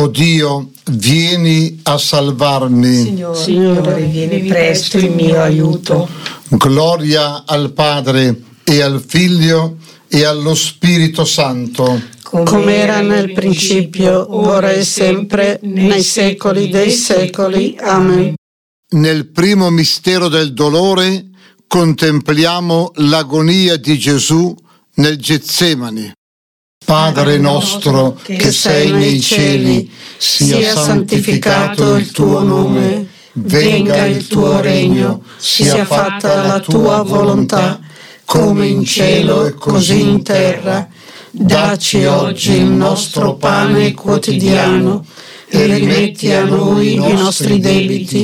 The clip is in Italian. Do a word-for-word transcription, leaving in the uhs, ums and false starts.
O Dio, vieni a salvarmi. Signore, Signore, vieni presto in mio aiuto. Gloria al Padre e al Figlio e allo Spirito Santo. Come era nel principio, ora e sempre, nei secoli dei secoli. Amen. Nel primo mistero del dolore contempliamo l'agonia di Gesù nel Getsemani. Padre nostro che sei nei cieli, sia santificato il tuo nome, venga il tuo regno, sia fatta la tua volontà, come in cielo e così in terra. Dacci oggi il nostro pane quotidiano e rimetti a noi i nostri debiti,